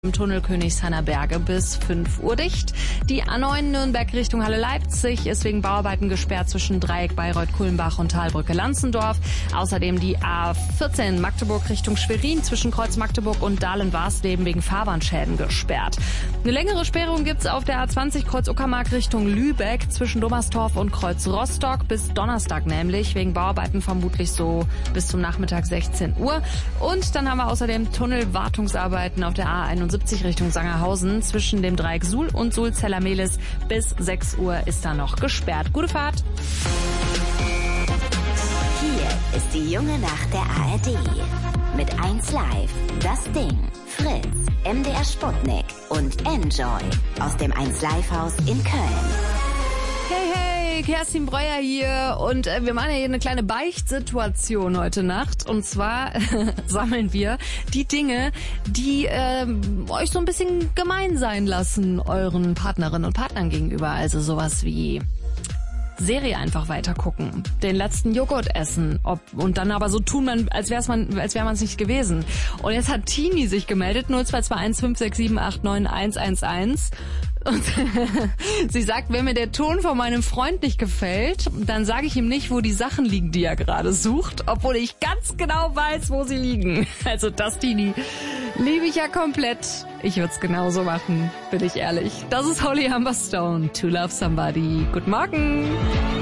Im Tunnel Königshainer Berge bis 5 Uhr dicht. Die A9 Nürnberg Richtung Halle Leipzig ist wegen Bauarbeiten gesperrt zwischen Dreieck Bayreuth Kulmbach und Talbrücke Lanzendorf. Außerdem die A14 Magdeburg Richtung Schwerin zwischen Kreuz Magdeburg und Dahlen-Warsleben wegen Fahrbahnschäden gesperrt. Eine längere Sperrung gibt's auf der A20 Kreuz Uckermark Richtung Lübeck zwischen Dommerstorf und Kreuz Rostock bis Donnerstag nämlich, wegen Bauarbeiten vermutlich so bis zum Nachmittag 16 Uhr. Und dann haben wir außerdem Tunnelwartungsarbeiten auf der A71 Richtung Sangerhausen zwischen dem Dreieck Suhl und Sulzeller-Mehlis bis 6 Uhr ist da noch gesperrt. Gute Fahrt! Hier ist die junge Nacht der ARD. Mit 1 Live, Das Ding, Fritz, MDR Sputnik und Enjoy aus dem 1 Live Haus in Köln. Hey, Kerstin Breuer hier und wir machen ja hier eine kleine Beichtsituation heute Nacht. Und zwar sammeln wir die Dinge, die euch so ein bisschen gemein sein lassen, euren Partnerinnen und Partnern gegenüber. Also sowas wie Serie einfach weiter gucken, den letzten Joghurt essen und dann aber so tun, als wäre man es nicht gewesen. Und jetzt hat Tini sich gemeldet, 0221 567 89 111. Und sie sagt, wenn mir der Ton von meinem Freund nicht gefällt, dann sage ich ihm nicht, wo die Sachen liegen, die er gerade sucht, obwohl ich ganz genau weiß, wo sie liegen. Also das, Tini, liebe ich ja komplett. Ich würde es genauso machen, bin ich ehrlich. Das ist Holly Humberstone, To Love Somebody. Guten Morgen.